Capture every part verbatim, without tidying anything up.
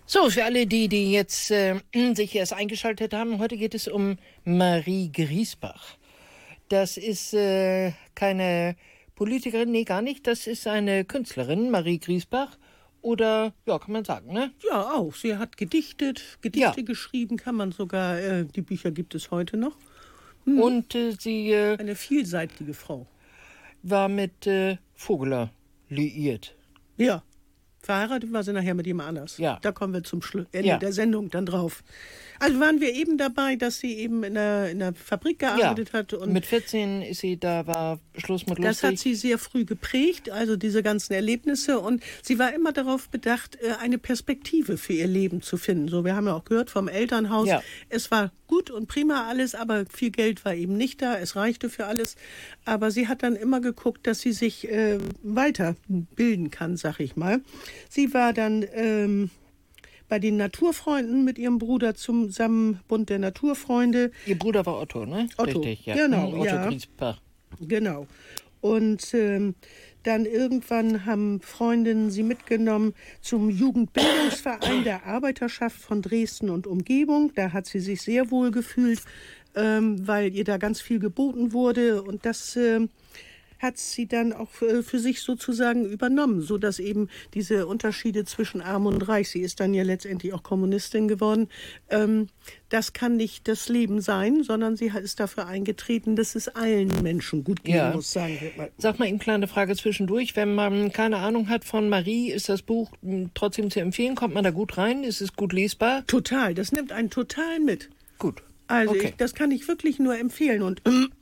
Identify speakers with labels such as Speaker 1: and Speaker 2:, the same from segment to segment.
Speaker 1: So, für alle die, die jetzt äh, sich erst eingeschaltet haben, heute geht es um Marie Griesbach. Das ist äh, keine Politikerin, nee, gar nicht. Das ist eine Künstlerin, Marie Griesbach. Oder, ja, kann man sagen, ne?
Speaker 2: Ja, auch. Sie hat gedichtet, Gedichte
Speaker 1: Ja.
Speaker 2: geschrieben, kann man sogar, äh, die Bücher gibt es heute noch. Hm.
Speaker 1: Und äh, sie äh,
Speaker 2: Eine vielseitige Frau.
Speaker 1: war mit äh, Vogeler liiert.
Speaker 2: Ja. Verheiratet war sie nachher mit jemand anders.
Speaker 1: Ja.
Speaker 2: Da kommen wir zum Schlu- Ende
Speaker 1: Ja.
Speaker 2: der Sendung dann drauf. Also waren wir eben dabei, dass sie eben in der, in der Fabrik gearbeitet
Speaker 1: ja.
Speaker 2: hat. Und
Speaker 1: mit vierzehn ist sie, da war Schluss mit lustig.
Speaker 2: das hat sie sehr früh geprägt, also diese ganzen Erlebnisse. Und sie war immer darauf bedacht, eine Perspektive für ihr Leben zu finden. So, wir haben ja auch gehört vom Elternhaus.
Speaker 1: Ja.
Speaker 2: Es war gut und prima alles, aber viel Geld war eben nicht da. Es reichte für alles. Aber sie hat dann immer geguckt, dass sie sich äh, weiterbilden kann, sag ich mal. Sie war dann ähm, bei den Naturfreunden mit ihrem Bruder zum Zusammenbund der Naturfreunde.
Speaker 1: Ihr Bruder war Otto, ne?
Speaker 2: Otto,
Speaker 1: Richtig, ja.
Speaker 2: genau,
Speaker 1: Otto
Speaker 2: ja.
Speaker 1: Griesbach.
Speaker 2: Genau. Und ähm, dann irgendwann haben Freundinnen sie mitgenommen zum Jugendbildungsverein der Arbeiterschaft von Dresden und Umgebung. Da hat sie sich sehr wohl gefühlt, ähm, weil ihr da ganz viel geboten wurde. Und das ähm, hat sie dann auch äh, für sich sozusagen übernommen, so dass eben diese Unterschiede zwischen Arm und Reich, sie ist dann ja letztendlich auch Kommunistin geworden, ähm, das kann nicht das Leben sein, sondern sie ist dafür eingetreten, dass es allen Menschen gut gehen
Speaker 1: Ja.
Speaker 2: muss, sagen wir mal.
Speaker 1: Sag mal, eine kleine Frage zwischendurch. Wenn man keine Ahnung hat von Marie, ist das Buch m, trotzdem zu empfehlen? Kommt man da gut rein? Ist es gut lesbar?
Speaker 2: Total, das nimmt einen total mit.
Speaker 1: Gut.
Speaker 2: Also
Speaker 1: Okay.
Speaker 2: ich, das kann ich wirklich nur empfehlen. Und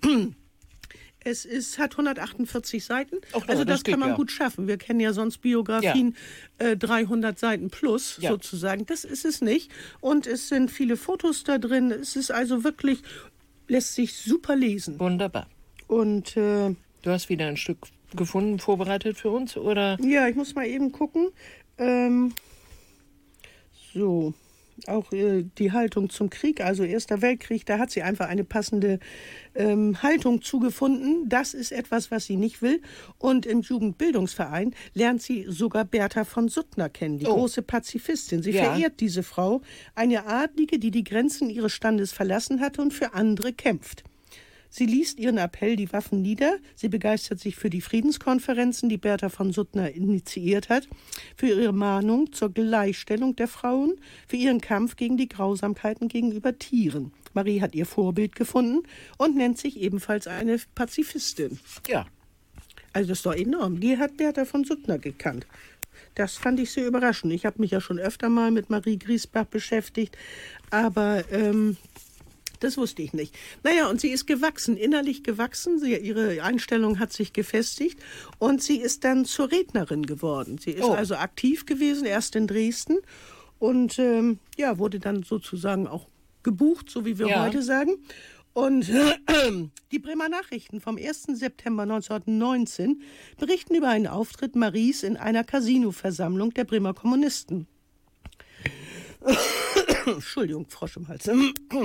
Speaker 2: es ist, hat hundertachtundvierzig Seiten,
Speaker 1: Ach ja,
Speaker 2: also
Speaker 1: das
Speaker 2: das,
Speaker 1: geht
Speaker 2: kann man
Speaker 1: ja.
Speaker 2: gut schaffen. Wir kennen ja sonst Biografien, äh, dreihundert Seiten plus
Speaker 1: Ja.
Speaker 2: sozusagen. Das ist es nicht. Und es sind viele Fotos da drin. Es ist also wirklich, lässt sich super lesen.
Speaker 1: Wunderbar.
Speaker 2: Und äh,
Speaker 1: Du hast wieder ein Stück gefunden, vorbereitet für uns, oder?
Speaker 2: ja, ich muss mal eben gucken. Ähm, so, auch äh, die Haltung zum Krieg, also Erster Weltkrieg, da hat sie einfach eine passende ähm, Haltung zugefunden. Das ist etwas, was sie nicht will. Und im Jugendbildungsverein lernt sie sogar Bertha von Suttner kennen, die
Speaker 1: Oh.
Speaker 2: große Pazifistin. Sie
Speaker 1: Ja.
Speaker 2: verehrt diese Frau, eine Adlige, die die Grenzen ihres Standes verlassen hatte und für andere kämpft. Sie liest ihren Appell, die Waffen nieder. Sie begeistert sich für die Friedenskonferenzen, die Bertha von Suttner initiiert hat, für ihre Mahnung zur Gleichstellung der Frauen, für ihren Kampf gegen die Grausamkeiten gegenüber Tieren. Marie hat ihr Vorbild gefunden und nennt sich ebenfalls eine Pazifistin.
Speaker 1: Ja.
Speaker 2: Also das ist doch enorm. Die hat Bertha von Suttner gekannt. Das fand ich sehr überraschend. Ich habe mich ja schon öfter mal mit Marie Griesbach beschäftigt, aber ähm, das wusste ich nicht. Naja, und sie ist gewachsen, innerlich gewachsen. Sie, ihre Einstellung hat sich gefestigt und sie ist dann zur Rednerin geworden. Sie ist
Speaker 1: Oh.
Speaker 2: also aktiv gewesen, erst in Dresden und ähm, ja, wurde dann sozusagen auch gebucht, so wie wir
Speaker 1: Ja.
Speaker 2: heute sagen. Und die Bremer Nachrichten vom ersten September neunzehnhundertneunzehn berichten über einen Auftritt Maries in einer Casino-Versammlung der Bremer Kommunisten. Entschuldigung, Frosch im Hals.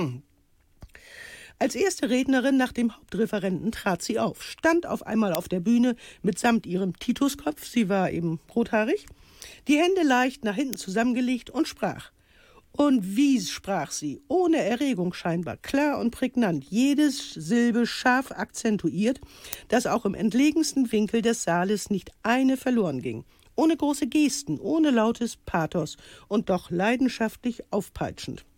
Speaker 2: Als erste Rednerin nach dem Hauptreferenten trat sie auf, stand auf einmal auf der Bühne mitsamt ihrem Tituskopf, sie war eben rothaarig, die Hände leicht nach hinten zusammengelegt und sprach. Und wie sprach sie, ohne Erregung scheinbar, klar und prägnant, jede Silbe scharf akzentuiert, dass auch im entlegensten Winkel des Saales nicht eine verloren ging. Ohne große Gesten, ohne lautes Pathos und doch leidenschaftlich aufpeitschend.